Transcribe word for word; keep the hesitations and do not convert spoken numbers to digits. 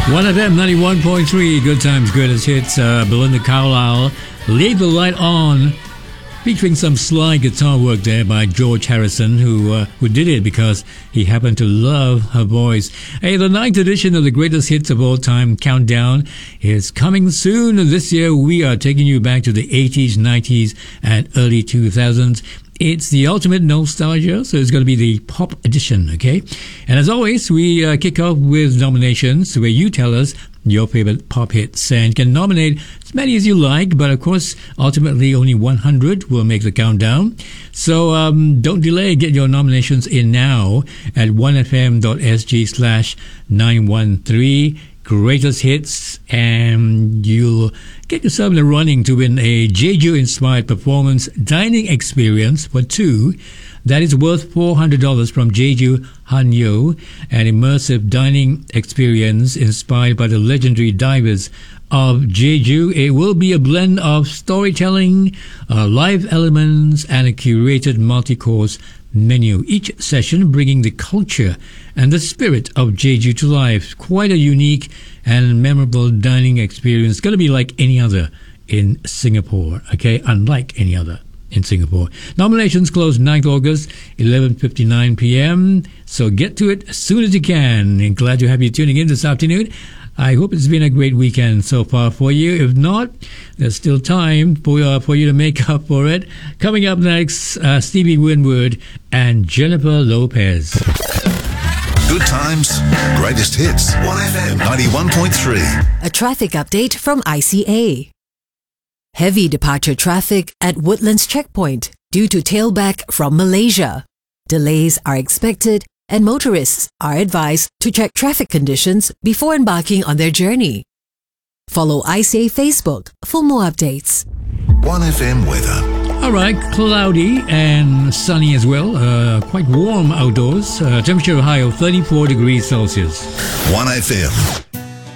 one F M ninety-one point three, Good Times, Greatest Hits. Uh, Belinda Carlisle, Leave the Light On, featuring some sly guitar work there by George Harrison, who uh, who did it because he happened to love her voice. Hey, the ninth edition of the Greatest Hits of All Time Countdown is coming soon. This year, we are taking you back to the eighties, nineties, and early two thousands. It's the ultimate nostalgia, so it's going to be the pop edition, okay? And as always, we uh, kick off with nominations where you tell us your favorite pop hits, and can nominate as many as you like, but of course, ultimately only one hundred will make the countdown. So um, don't delay, get your nominations in now at one f m dot s g slash nine one three. Greatest Hits, and you'll get yourself in the running to win a Jeju-inspired performance dining experience for two that is worth four hundred dollars from Jeju Hanyo, an immersive dining experience inspired by the legendary divers of Jeju. It will be a blend of storytelling, uh, live elements, and a curated multi-course menu, each session bringing the culture and the spirit of Jeju to life. Quite a unique and memorable dining experience. Going to be like any other in Singapore, okay? Unlike any other in Singapore. Nominations close ninth of August, eleven fifty-nine p.m. So get to it as soon as you can. And glad to have you tuning in this afternoon. I hope it's been a great weekend so far for you. If not, there's still time for, uh, for you to make up for it. Coming up next, uh, Stevie Winwood and Jennifer Lopez. Good Times, Greatest Hits, one F M ninety-one point three. A traffic update from I C A. Heavy departure traffic at Woodlands Checkpoint due to tailback from Malaysia. Delays are expected, and motorists are advised to check traffic conditions before embarking on their journey. Follow I C A Facebook for more updates. one F M weather. All right, cloudy and sunny as well. Uh, quite warm outdoors. Uh, temperature high of thirty-four degrees Celsius. one F M.